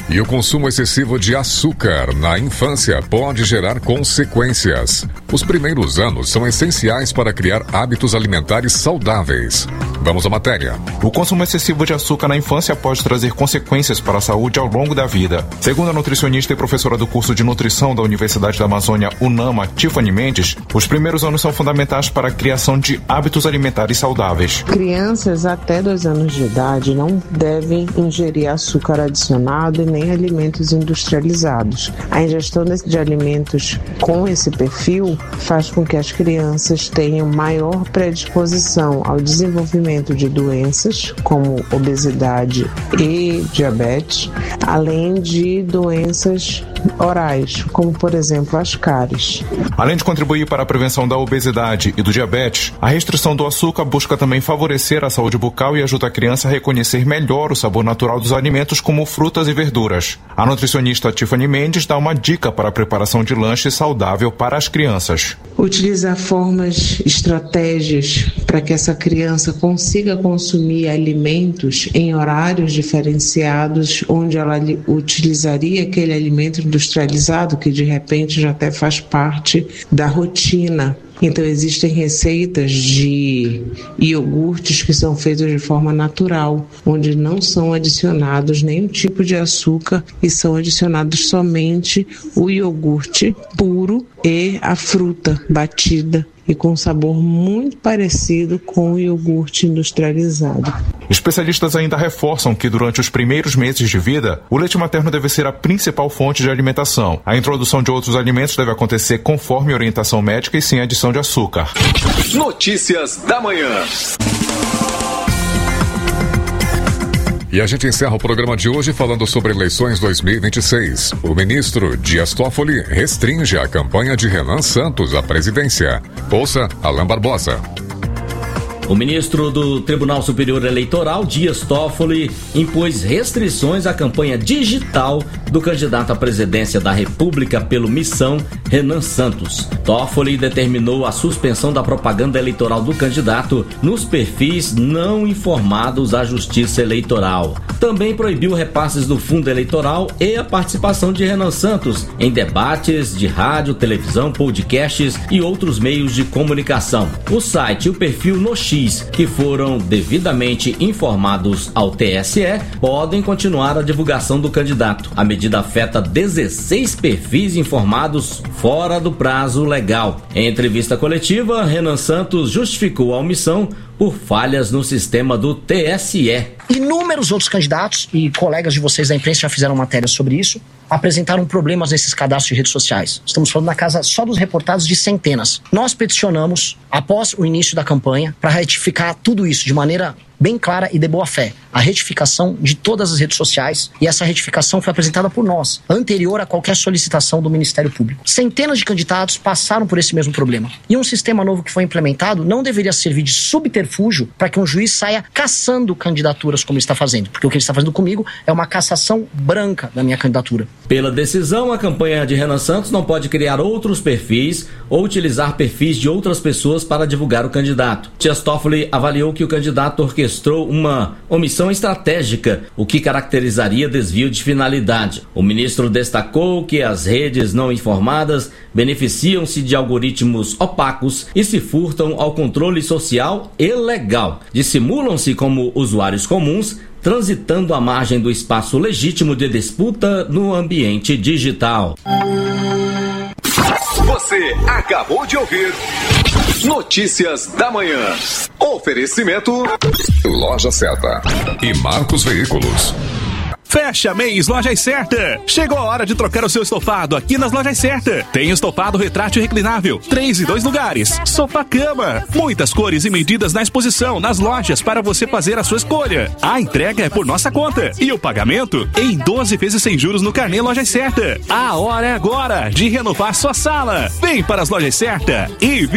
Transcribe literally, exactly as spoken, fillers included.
E o consumo excessivo de açúcar na infância pode gerar consequências. Os primeiros anos são essenciais para criar hábitos alimentares saudáveis. Vamos à matéria. O consumo excessivo de açúcar na infância pode trazer consequências para a saúde ao longo da vida. Segundo a nutricionista e professora do curso de nutrição da Universidade da Amazônia, UNAMA, Tiffany Mendes, os primeiros anos são fundamentais para a criação de hábitos alimentares saudáveis. Crianças até dois anos de idade não devem ingerir açúcar adicionado e nem alimentos industrializados. A ingestão de alimentos com esse perfil faz com que as crianças tenham maior predisposição ao desenvolvimento de doenças como obesidade e diabetes, além de doenças orais, como por exemplo as cáries. Além de contribuir para a prevenção da obesidade e do diabetes, a restrição do açúcar busca também favorecer a saúde bucal e ajuda a criança a reconhecer melhor o sabor natural dos alimentos como frutas e verduras. A nutricionista Tiffany Mendes dá uma dica para a preparação de lanche saudável para as crianças. Utilizar formas, estratégias para que essa criança consiga consumir alimentos em horários diferenciados, onde ela utilizaria aquele alimento industrializado que de repente já até faz parte da rotina. Então existem receitas de iogurtes que são feitos de forma natural, onde não são adicionados nenhum tipo de açúcar e são adicionados somente o iogurte puro e a fruta batida, e com um sabor muito parecido com o iogurte industrializado. Especialistas ainda reforçam que durante os primeiros meses de vida, o leite materno deve ser a principal fonte de alimentação. A introdução de outros alimentos deve acontecer conforme orientação médica e sem adição de açúcar. Notícias da manhã. E a gente encerra o programa de hoje falando sobre eleições dois mil e vinte e seis. O ministro Dias Toffoli restringe a campanha de Renan Santos à presidência. Ouça Alain Barbosa. O ministro do Tribunal Superior Eleitoral, Dias Toffoli, impôs restrições à campanha digital do candidato à presidência da República pelo Missão, Renan Santos. Toffoli determinou a suspensão da propaganda eleitoral do candidato nos perfis não informados à Justiça Eleitoral. Também proibiu repasses do fundo eleitoral e a participação de Renan Santos em debates de rádio, televisão, podcasts e outros meios de comunicação. O site e o perfil no X, que foram devidamente informados ao T S E, podem continuar a divulgação do candidato. A medida afeta dezesseis perfis informados fora do prazo legal. Em entrevista coletiva, Renan Santos justificou a omissão por falhas no sistema do T S E. Inúmeros outros candidatos e colegas de vocês da imprensa já fizeram matéria sobre isso, apresentaram problemas nesses cadastros de redes sociais. Estamos falando na casa só dos reportados de centenas. Nós peticionamos, após o início da campanha, para retificar tudo isso de maneira bem clara e de boa fé. A retificação de todas as redes sociais, e essa retificação foi apresentada por nós, anterior a qualquer solicitação do Ministério Público. Centenas de candidatos passaram por esse mesmo problema. E um sistema novo que foi implementado não deveria servir de subterfúgio para que um juiz saia caçando candidaturas como ele está fazendo. Porque o que ele está fazendo comigo é uma cassação branca da minha candidatura. Pela decisão, a campanha de Renan Santos não pode criar outros perfis ou utilizar perfis de outras pessoas para divulgar o candidato. Dias Toffoli avaliou que o candidato orquestrou uma omissão estratégica, o que caracterizaria desvio de finalidade. O ministro destacou que as redes não informadas beneficiam-se de algoritmos opacos e se furtam ao controle social e legal. Dissimulam-se como usuários comuns, transitando à margem do espaço legítimo de disputa no ambiente digital. Você acabou de ouvir Notícias da Manhã. Oferecimento Loja Certa e Marcos Veículos. Fecha mês Lojas Certa. Chegou a hora de trocar o seu estofado aqui nas Lojas Certa. Tem estofado retrátil reclinável, três e dois lugares, sofá-cama, muitas cores e medidas na exposição nas lojas para você fazer a sua escolha. A entrega é por nossa conta e o pagamento em doze vezes sem juros no carnê Lojas Certa. A hora é agora de renovar sua sala. Vem para as Lojas Certa e